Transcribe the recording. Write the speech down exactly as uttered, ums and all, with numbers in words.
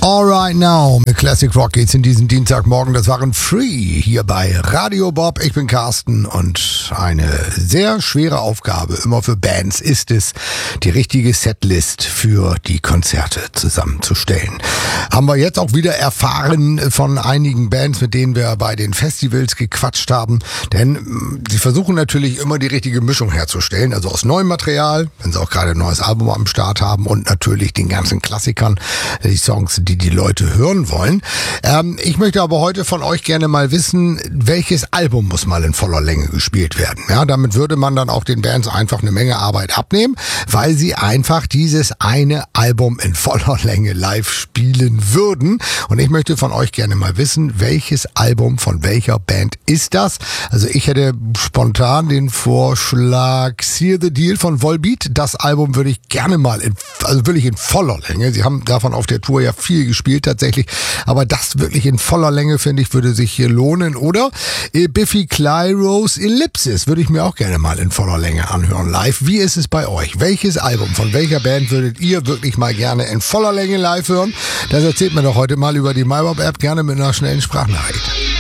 Alright now, mit Classic Rock geht's in diesen Dienstagmorgen. Das waren Free hier bei Radio Bob. Ich bin Carsten und eine sehr schwere Aufgabe immer für Bands ist es, die richtige Setlist für die Konzerte zusammenzustellen. Haben wir jetzt auch wieder erfahren von einigen Bands, mit denen wir bei den Festivals gequatscht haben. Denn sie versuchen natürlich immer die richtige Mischung herzustellen. Also aus neuem Material, wenn sie auch gerade ein neues Album am Start haben und natürlich den ganzen Klassikern, die Songs, die die Leute hören wollen. Ähm, ich möchte aber heute von euch gerne mal wissen, welches Album muss mal in voller Länge gespielt werden. Ja, damit würde man dann auch den Bands einfach eine Menge Arbeit abnehmen, weil sie einfach dieses eine Album in voller Länge live spielen würden. Und ich möchte von euch gerne mal wissen, welches Album von welcher Band ist das? Also ich hätte spontan den Vorschlag Seal the Deal von Volbeat. Das Album würde ich gerne mal in, also wirklich in voller Länge. Sie haben davon auf der Tour ja viel gespielt tatsächlich, aber das wirklich in voller Länge, finde ich, würde sich hier lohnen. Oder äh, Biffy Clyros Ellipsis würde ich mir auch gerne mal in voller Länge anhören live. Wie ist es bei euch? Welches Album von welcher Band würdet ihr wirklich mal gerne in voller Länge live hören? Das erzählt mir doch heute mal über die MyBob-App, gerne mit einer schnellen Sprachnachricht.